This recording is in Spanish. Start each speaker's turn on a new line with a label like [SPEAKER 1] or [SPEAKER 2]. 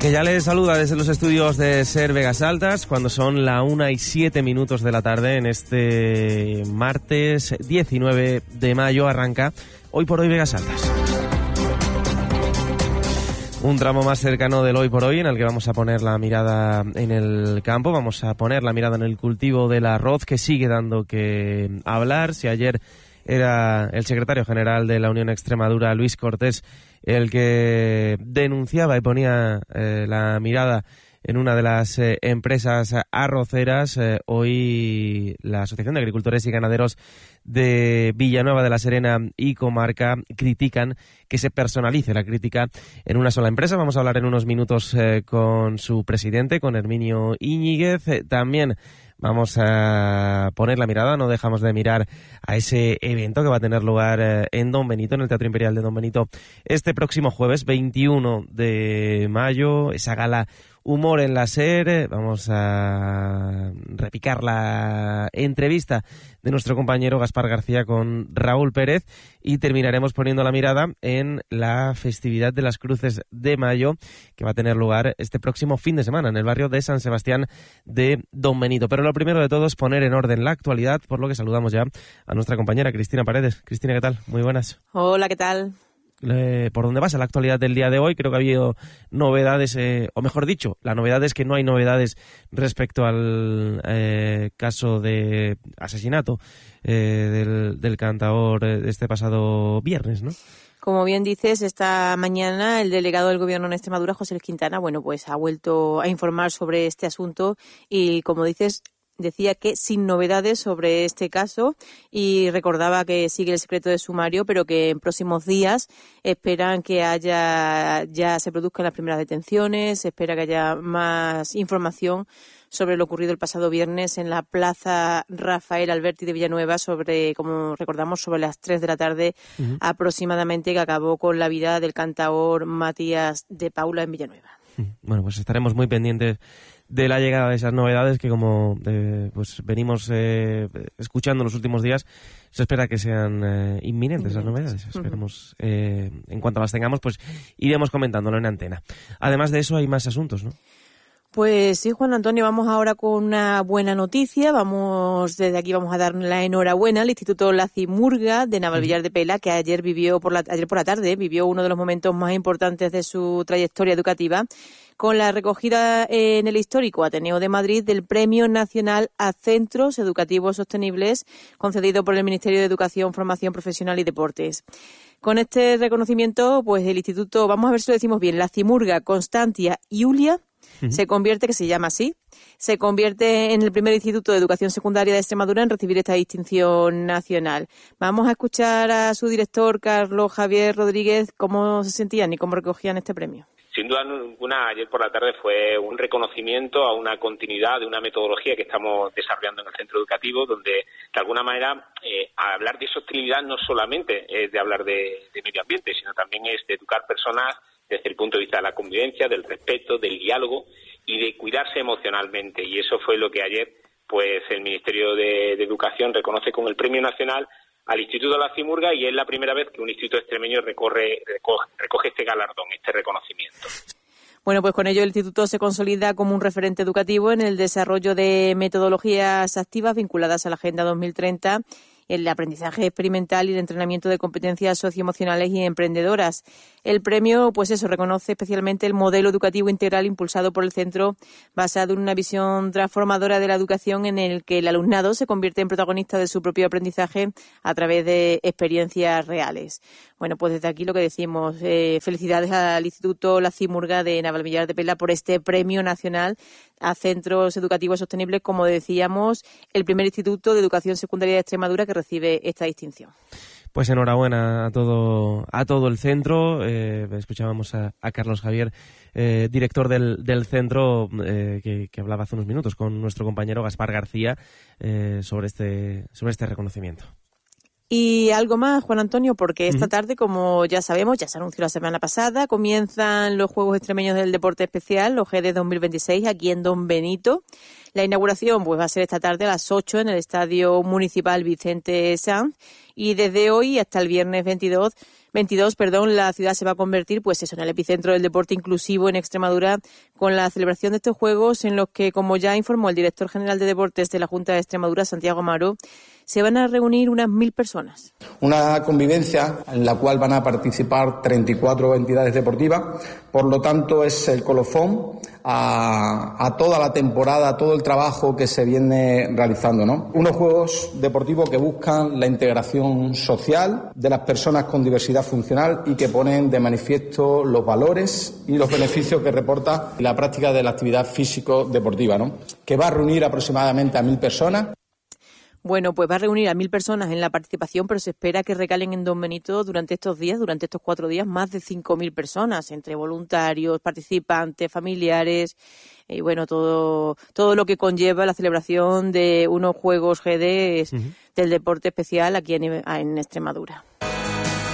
[SPEAKER 1] Que ya les saluda desde los estudios de SER Vegas Altas cuando son la 1:07 de la tarde en este martes 19 de mayo. Arranca Hoy por Hoy Vegas Altas. Un tramo más cercano del Hoy por Hoy en el que vamos a poner la mirada en el campo, vamos a poner la mirada en el cultivo del arroz, que sigue dando que hablar. Si ayer era el secretario general de la Unión Extremadura, Luis Cortés, el que denunciaba y ponía la mirada en una de las empresas arroceras, hoy la Asociación de Agricultores y Ganaderos de Villanueva de la Serena y comarca critican que se personalice la crítica en una sola empresa. Vamos a hablar en unos minutos con su presidente, con Herminio Íñiguez. También vamos a poner la mirada, no dejamos de mirar a ese evento que va a tener lugar en Don Benito, en el Teatro Imperial de Don Benito, este próximo jueves 21 de mayo, esa gala Humor en la SER. Vamos a repicar la entrevista de nuestro compañero Gaspar García con Raúl Pérez y terminaremos poniendo la mirada en la festividad de las Cruces de Mayo, que va a tener lugar este próximo fin de semana en el barrio de San Sebastián de Don Benito. Pero lo primero de todo es poner en orden la actualidad, por lo que saludamos ya a nuestra compañera Cristina Paredes. Cristina, ¿qué tal? Muy buenas.
[SPEAKER 2] Hola, ¿qué tal?
[SPEAKER 1] ¿Por dónde vas a la actualidad del día de hoy? Creo que ha habido novedades, o mejor dicho, la novedad es que no hay novedades respecto al caso de asesinato del cantaor de este pasado viernes, ¿no?
[SPEAKER 2] Como bien dices, esta mañana el delegado del Gobierno en Extremadura, José Luis Quintana, pues ha vuelto a informar sobre este asunto y, como dices, decía que sin novedades sobre este caso y recordaba que sigue el secreto de sumario, pero que en próximos días esperan que ya se produzcan las primeras detenciones, se espera que haya más información sobre lo ocurrido el pasado viernes en la Plaza Rafael Alberti de Villanueva, como recordamos, sobre las 3 de la tarde aproximadamente, que acabó con la vida del cantaor Matías de Paula en Villanueva.
[SPEAKER 1] Bueno, pues estaremos muy pendientes de la llegada de esas novedades que, como pues venimos escuchando en los últimos días, se espera que sean inminentes las novedades. Esperemos, en cuanto las tengamos, pues iremos comentándolo en antena. Además de eso, hay más asuntos, ¿no?
[SPEAKER 2] Pues sí, Juan Antonio, vamos ahora con una buena noticia. Desde aquí vamos a dar la enhorabuena al Instituto La Cimurga de Navalvillar de Pela, que ayer por la tarde vivió uno de los momentos más importantes de su trayectoria educativa, con la recogida en el histórico Ateneo de Madrid del Premio Nacional a Centros Educativos Sostenibles, concedido por el Ministerio de Educación, Formación Profesional y Deportes. Con este reconocimiento, pues el instituto, vamos a ver si lo decimos bien, La Cimurga Constantia Iulia, se llama así, se convierte en el primer instituto de educación secundaria de Extremadura en recibir esta distinción nacional. Vamos a escuchar a su director, Carlos Javier Rodríguez, cómo se sentían y cómo recogían este premio.
[SPEAKER 3] Sin duda ninguna, ayer por la tarde fue un reconocimiento a una continuidad de una metodología que estamos desarrollando en el centro educativo, donde de alguna manera hablar de sostenibilidad no solamente es de hablar de medio ambiente, sino también es de educar personas desde el punto de vista de la convivencia, del respeto, del diálogo y de cuidarse emocionalmente. Y eso fue lo que ayer pues el Ministerio de Educación reconoce con el Premio Nacional al Instituto La Cimurga, y es la primera vez que un instituto extremeño recoge este galardón, este reconocimiento.
[SPEAKER 2] Bueno, pues con ello el instituto se consolida como un referente educativo en el desarrollo de metodologías activas vinculadas a la Agenda 2030, el aprendizaje experimental y el entrenamiento de competencias socioemocionales y emprendedoras. El premio, pues eso, reconoce especialmente el modelo educativo integral impulsado por el centro, basado en una visión transformadora de la educación en el que el alumnado se convierte en protagonista de su propio aprendizaje a través de experiencias reales. Bueno, pues desde aquí lo que decimos, felicidades al Instituto La Cimurga de Navalvillar de Pela por este Premio Nacional a Centros Educativos Sostenibles, como decíamos, el primer instituto de educación secundaria de Extremadura que recibe esta distinción.
[SPEAKER 1] Pues enhorabuena a todo el centro. Escuchábamos a Carlos Javier, director del centro, que hablaba hace unos minutos con nuestro compañero Gaspar García sobre este reconocimiento.
[SPEAKER 2] Y algo más, Juan Antonio, porque esta tarde, como ya sabemos, ya se anunció la semana pasada, comienzan los Juegos Extremeños del Deporte Especial, los GD 2026, aquí en Don Benito. La inauguración pues va a ser esta tarde a las 8 en el Estadio Municipal Vicente Sanz Y desde hoy hasta el viernes 22, la ciudad se va a convertir pues eso, en el epicentro del deporte inclusivo en Extremadura, con la celebración de estos Juegos en los que, como ya informó el director general de Deportes de la Junta de Extremadura, Santiago Amaro, se van a reunir unas 1.000 personas.
[SPEAKER 4] Una convivencia en la cual van a participar 34 entidades deportivas, por lo tanto es el colofón a toda la temporada, a todo el trabajo que se viene realizando, ¿no? Unos Juegos deportivos que buscan la integración social de las personas con diversidad funcional y que ponen de manifiesto los valores y los beneficios que reporta la práctica de la actividad físico-deportiva, ¿no? Que va a reunir aproximadamente a 1.000 personas.
[SPEAKER 2] Bueno, pues va a reunir a 1.000 personas en la participación, pero se espera que recalen en Don Benito durante estos 4 días, más de 5.000 personas, entre voluntarios, participantes, familiares, y bueno, todo lo que conlleva la celebración de unos Juegos GD del deporte especial aquí en Extremadura.